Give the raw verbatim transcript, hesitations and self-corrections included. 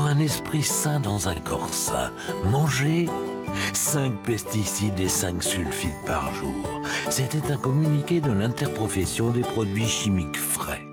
un esprit sain dans un corps sain. Manger cinq pesticides et cinq sulfites par jour. C'était un communiqué de l'interprofession des produits chimiques frais.